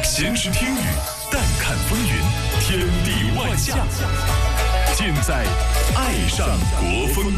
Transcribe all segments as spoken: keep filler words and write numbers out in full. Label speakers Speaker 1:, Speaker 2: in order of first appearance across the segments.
Speaker 1: 闲时听雨，淡看风云，天地万象，尽在爱上国风。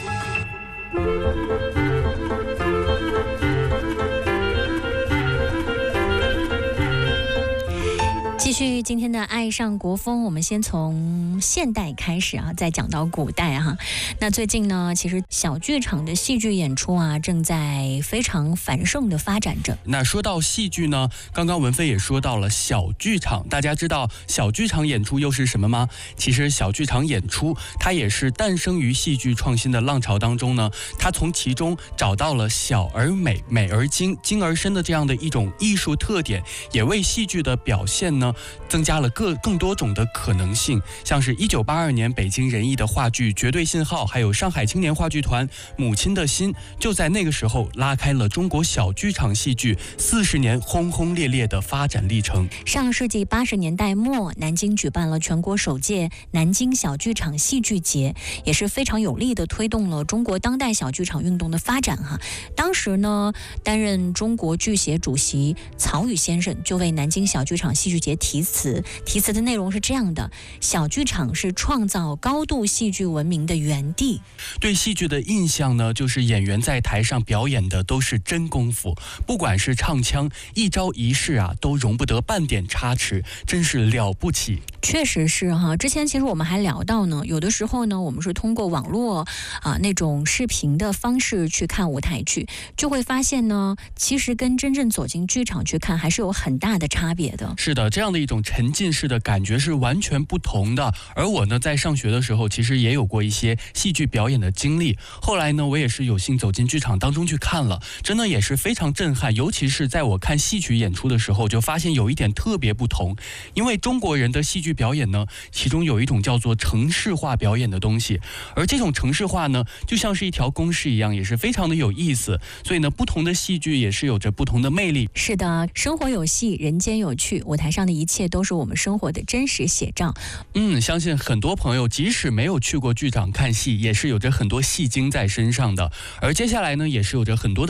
Speaker 2: 继续今天的爱上国风，我们先从现代开始啊，再讲到古代哈。那最近呢，其实小剧场的戏剧演出啊，正在非常繁盛的发展着。
Speaker 3: 那说到戏剧呢，刚刚文飞也说到了小剧场，大家知道小剧场演出又是什么吗？其实小剧场演出，它也是诞生于戏剧创新的浪潮当中呢，它从其中找到了小而美、美而精、精而深的这样的一种艺术特点，也为戏剧的表现呢增加了各更多种的可能性，像是一九八二年北京人艺的话剧《绝对信号》，还有上海青年话剧团《母亲的心》，就在那个时候拉开了中国小剧场戏剧四十年轰轰烈烈的发展历程。
Speaker 2: 上世纪八十年代末，南京举办了全国首届南京小剧场戏剧节，也是非常有力的推动了中国当代小剧场运动的发展哈。当时呢，担任中国剧协主席曹禺先生就为南京小剧场戏剧节题词，题词的内容是这样的：小剧场是创造高度戏剧文明的园地。
Speaker 3: 对戏剧的印象呢，就是演员在台上表演的都是真功夫，不管是唱腔，一招一式啊，都容不得半点差池，真是了不起。
Speaker 2: 确实是哈，之前其实我们还聊到呢，有的时候呢，我们是通过网络啊那种视频的方式去看舞台剧，就会发现呢，其实跟真正走进剧场去看还是有很大的差别的。
Speaker 3: 是的，这样的一种沉浸式的感觉是完全不同的。而我呢，在上学的时候，其实也有过一些戏剧表演的经历。后来呢，我也是有幸走进剧场当中去看了，真的也是非常震撼。尤其是在我看戏曲演出的时候，就发现有一点特别不同。因为中国人的戏剧表演呢，其中有一种叫做程式化表演的东西，而这种程式化呢，就像是一条公式一样，也是非常的有意思。所以呢，不同的戏剧也是有着不同的魅力。
Speaker 2: 是的，生活有戏，人间有趣，舞台上的一切都是我们生活的真实写照。
Speaker 3: 嗯，相信很多朋友即使没有去过剧场看戏，也是有着很多戏精在身上的。而接下来呢，也是有着很多的